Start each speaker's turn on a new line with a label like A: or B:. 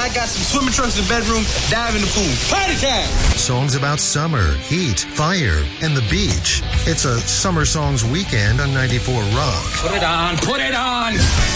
A: I got some swimming trunks in the bedroom, dive in the pool. Party time!
B: Songs about summer, heat, fire, and the beach. It's a Summer Songs weekend on 94 Rock.
A: Put it on, put it on!